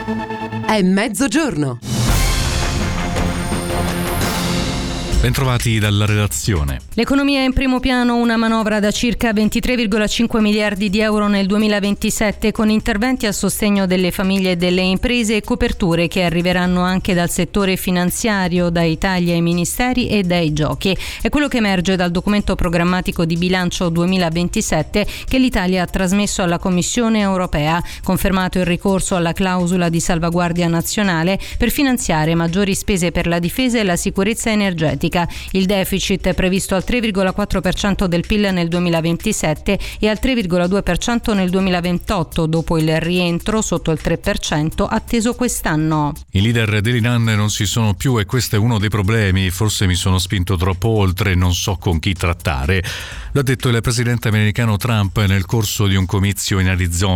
È mezzogiorno. Bentrovati dalla redazione. L'economia è in primo piano, una manovra da circa 23,5 miliardi di euro nel 2027 con interventi a sostegno delle famiglie e delle imprese e coperture che arriveranno anche dal settore finanziario, dai tagli ai ministeri e dai giochi. È quello che emerge dal documento programmatico di bilancio 2027 che l'Italia ha trasmesso alla Commissione europea, confermato il ricorso alla clausola di salvaguardia nazionale per finanziare maggiori spese per la difesa e la sicurezza energetica. Il deficit è previsto al 3,4% del PIL nel 2027 e al 3,2% nel 2028, dopo il rientro sotto il 3% atteso quest'anno. I leader dell'Iran non ci sono più e questo è uno dei problemi. Forse mi sono spinto troppo oltre, non so con chi trattare. L'ha detto il presidente americano Trump nel corso di un comizio in Arizona.